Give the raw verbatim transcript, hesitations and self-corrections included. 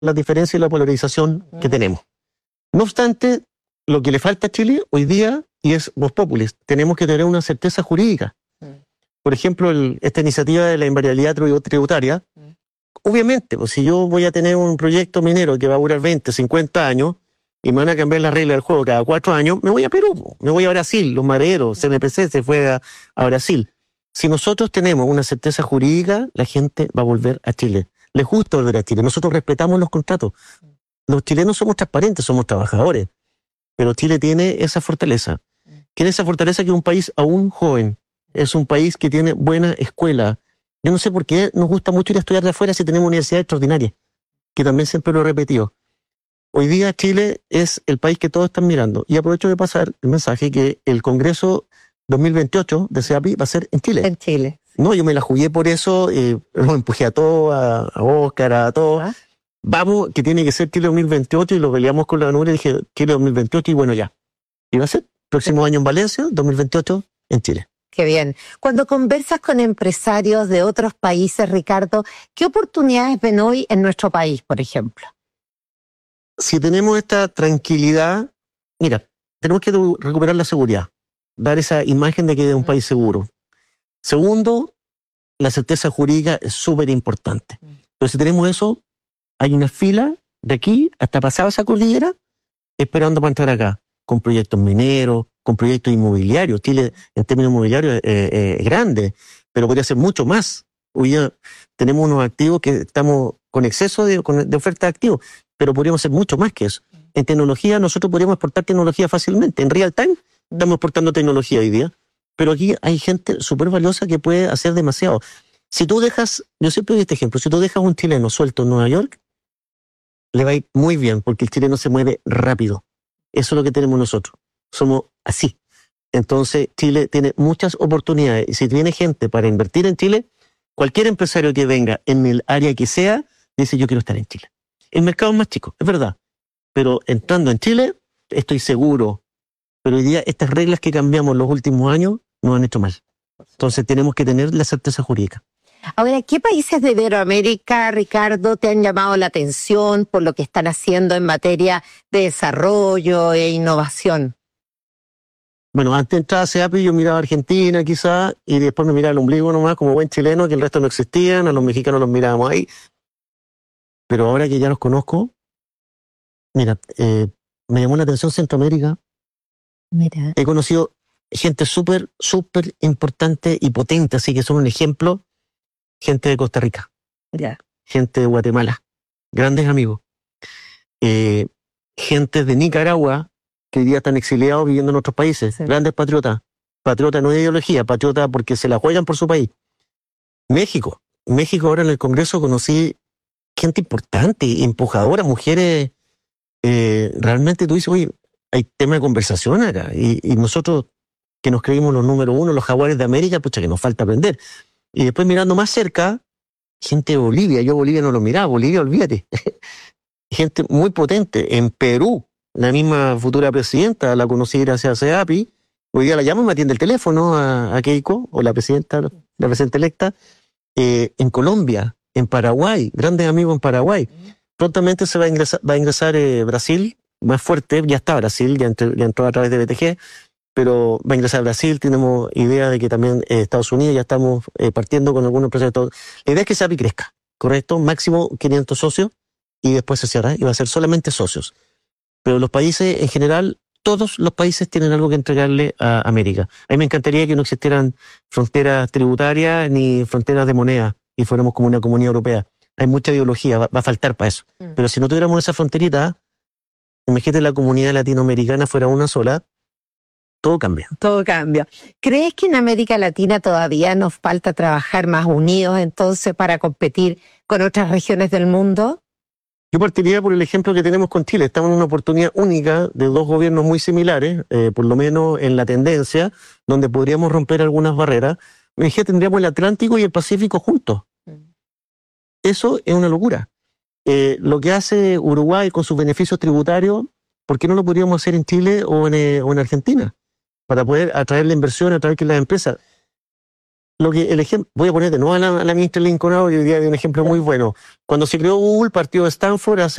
la diferencia y la polarización que tenemos. No obstante, lo que le falta a Chile hoy día, y es Vox Populi, tenemos que tener una certeza jurídica. Por ejemplo, el, esta iniciativa de la invariabilidad tributaria, obviamente, pues, si yo voy a tener un proyecto minero que va a durar veinte, cincuenta años, y me van a cambiar las reglas del juego cada cuatro años, me voy a Perú, me voy a Brasil, los madereros, C N P C se fue a, a Brasil. Si nosotros tenemos una certeza jurídica, la gente va a volver a Chile. Les gusta volver a Chile. Nosotros respetamos los contratos. Los chilenos somos transparentes, somos trabajadores. Pero Chile tiene esa fortaleza. Tiene esa fortaleza que es un país aún joven. Es un país que tiene buena escuela. Yo no sé por qué nos gusta mucho ir a estudiar de afuera si tenemos universidades extraordinarias, que también siempre lo he repetido. Hoy día Chile es el país que todos están mirando. Y aprovecho de pasar el mensaje que el Congreso dos mil veintiocho de CEAPI va a ser en Chile. En Chile. No, yo me la jugué por eso, eh, lo empujé a todos, a, a Óscar, a todos. ¿Ah? Vamos, que tiene que ser Chile dos mil veintiocho, y lo peleamos con la Nuria y dije Chile dos mil veintiocho y bueno, ya. Y va a ser próximo año en Valencia, dos mil veintiocho en Chile. Qué bien. Cuando conversas con empresarios de otros países, Ricardo, ¿qué oportunidades ven hoy en nuestro país, por ejemplo? Si tenemos esta tranquilidad, mira, tenemos que recuperar la seguridad, dar esa imagen de que es un país seguro. Segundo, la certeza jurídica es súper importante. Pero si tenemos eso, hay una fila de aquí hasta pasada esa cordillera esperando para entrar acá, con proyectos mineros, con proyectos inmobiliarios. Chile, en términos inmobiliarios, eh, eh, es grande, pero podría ser mucho más. Hoy ya tenemos unos activos que estamos con exceso de, con, de oferta de activos, pero podríamos hacer mucho más que eso. En tecnología, nosotros podríamos exportar tecnología fácilmente. En real time, estamos exportando tecnología hoy día. Pero aquí hay gente súper valiosa que puede hacer demasiado. Si tú dejas, yo siempre doy este ejemplo, si tú dejas un chileno suelto en Nueva York, le va a ir muy bien, porque el chileno se mueve rápido. Eso es lo que tenemos nosotros. Somos así. Entonces, Chile tiene muchas oportunidades. Y si viene gente para invertir en Chile, cualquier empresario que venga en el área que sea, dice yo quiero estar en Chile. El mercado es más chico, es verdad. Pero entrando en Chile, estoy seguro. Pero hoy día estas reglas que cambiamos los últimos años nos han hecho mal. Entonces tenemos que tener la certeza jurídica. Ahora, ¿qué países de Iberoamérica, Ricardo, te han llamado la atención por lo que están haciendo en materia de desarrollo e innovación? Bueno, antes de entrar a CEAPI yo miraba a Argentina quizás, y después me miraba el ombligo nomás como buen chileno, que el resto no existían, a los mexicanos los mirábamos ahí. Pero ahora que ya los conozco, mira, eh, me llamó la atención Centroamérica. Mira. He conocido gente súper, súper importante y potente, así que son un ejemplo. Gente de Costa Rica, yeah. Gente de Guatemala, grandes amigos. Eh, gente de Nicaragua, que hoy día están exiliados viviendo en otros países, sí. Grandes patriotas. Patriotas no de ideología, patriotas porque se la juegan por su país. México. México ahora en el Congreso conocí gente importante, empujadora, mujeres. Eh, realmente tú dices, oye, hay tema de conversación acá. Y, y nosotros que nos creímos los número uno, los jaguares de América, pucha, que nos falta aprender. Y después mirando más cerca, gente de Bolivia. Yo Bolivia no lo miraba, Bolivia, olvídate. Gente muy potente. En Perú, la misma futura presidenta, la conocí gracias a CEAPI. Hoy día la llamo y me atiende el teléfono a, a Keiko, o la presidenta, la presidenta electa. Eh, en Colombia, en Paraguay, grandes amigos en Paraguay. Prontamente se va a ingresar, va a ingresar eh, Brasil, más fuerte, ya está Brasil, ya, entre, ya entró a través de B T G. Pero va a ingresar Brasil, tenemos idea de que también eh, Estados Unidos, ya estamos eh, partiendo con algunos empresarios. La idea es que CEAPI crezca, ¿correcto? Máximo quinientos socios y después se cierra y va a ser solamente socios. Pero los países en general, todos los países tienen algo que entregarle a América. A mí me encantaría que no existieran fronteras tributarias ni fronteras de moneda y fuéramos como una comunidad europea. Hay mucha ideología, va, va a faltar para eso. Mm. Pero si no tuviéramos esa fronterita, imagínate la comunidad latinoamericana fuera una sola, todo cambia. Todo cambia. ¿Crees que en América Latina todavía nos falta trabajar más unidos entonces para competir con otras regiones del mundo? Yo partiría por el ejemplo que tenemos con Chile. Estamos en una oportunidad única de dos gobiernos muy similares, eh, por lo menos en la tendencia, donde podríamos romper algunas barreras. Me dije, tendríamos el Atlántico y el Pacífico juntos. Mm. Eso es una locura. Eh, lo que hace Uruguay con sus beneficios tributarios, ¿por qué no lo podríamos hacer en Chile o en, eh, o en Argentina? Para poder atraer la inversión, atraer que las empresas. lo que el ejemplo, voy a poner de nuevo a la, a la ministra Lincoln, y hoy día de un ejemplo muy bueno. Cuando se creó Google, partió de Stanford hace